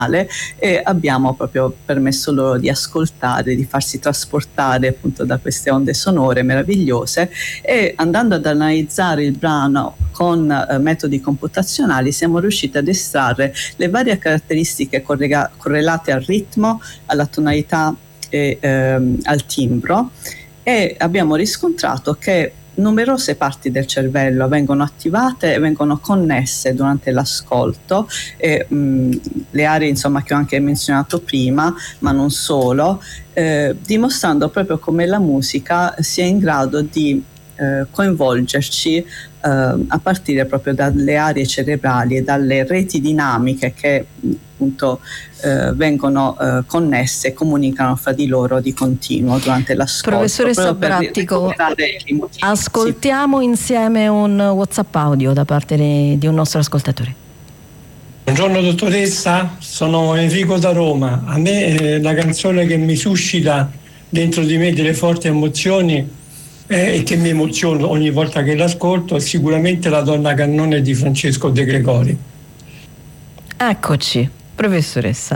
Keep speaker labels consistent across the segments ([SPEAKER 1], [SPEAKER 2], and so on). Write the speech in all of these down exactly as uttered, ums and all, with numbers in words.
[SPEAKER 1] e abbiamo proprio permesso loro di ascoltare, di farsi trasportare appunto da queste onde sonore meravigliose, e andando ad analizzare il brano con eh, metodi computazionali siamo riusciti ad estrarre le varie caratteristiche correga- correlate al ritmo, alla tonalità e ehm, al timbro, e abbiamo riscontrato che numerose parti del cervello vengono attivate e vengono connesse durante l'ascolto, e mh, le aree insomma che ho anche menzionato prima, ma non solo, eh, dimostrando proprio come la musica sia in grado di eh, coinvolgerci eh, a partire proprio dalle aree cerebrali e dalle reti dinamiche che appunto eh, vengono eh, connesse e comunicano fra di loro di continuo durante l'ascolto.
[SPEAKER 2] Professoressa Brattico, ascoltiamo sì. insieme un WhatsApp audio da parte di, di un nostro ascoltatore.
[SPEAKER 3] Buongiorno dottoressa, sono Enrico da Roma. A me eh, la canzone che mi suscita dentro di me delle forti emozioni eh, e che mi emoziono ogni volta che l'ascolto è sicuramente La donna cannone di Francesco De Gregori.
[SPEAKER 2] Eccoci, professoressa.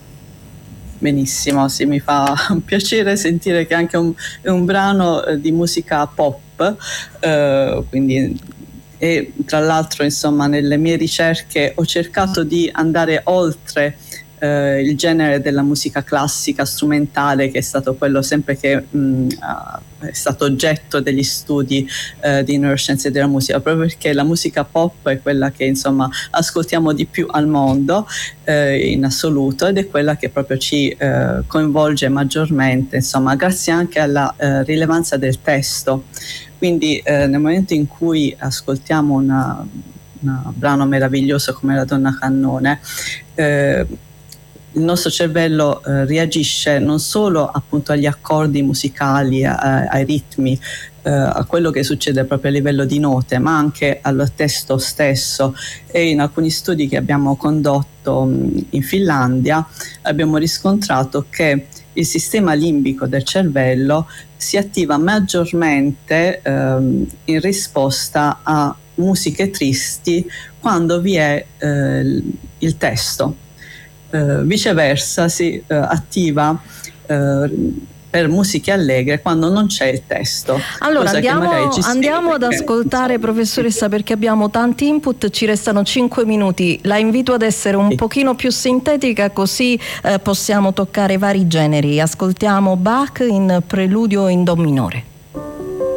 [SPEAKER 1] Benissimo, sì, mi fa piacere sentire che anche un, è un brano eh, di musica pop, eh, quindi, e tra l'altro insomma nelle mie ricerche ho cercato di andare oltre eh, il genere della musica classica strumentale, che è stato quello sempre che mh, è stato oggetto degli studi eh, di neuroscienze della musica, proprio perché la musica pop è quella che insomma ascoltiamo di più al mondo eh, in assoluto, ed è quella che proprio ci eh, coinvolge maggiormente, insomma, grazie anche alla eh, rilevanza del testo. Quindi eh, nel momento in cui ascoltiamo una, una brano meraviglioso come La donna cannone, eh, il nostro cervello eh, reagisce non solo appunto agli accordi musicali, a, ai ritmi, eh, a quello che succede proprio a livello di note, ma anche al testo stesso. E in alcuni studi che abbiamo condotto mh, in Finlandia abbiamo riscontrato che il sistema limbico del cervello si attiva maggiormente ehm, in risposta a musiche tristi quando vi è eh, il testo. Uh, viceversa si uh, attiva uh, per musiche allegre quando non c'è il testo.
[SPEAKER 2] Allora andiamo, andiamo ad
[SPEAKER 1] perché,
[SPEAKER 2] ascoltare, insomma, professoressa, perché abbiamo tanti input, ci restano cinque minuti. La invito ad essere un sì. pochino più sintetica, così eh, possiamo toccare vari generi. Ascoltiamo Bach in Preludio in Do minore.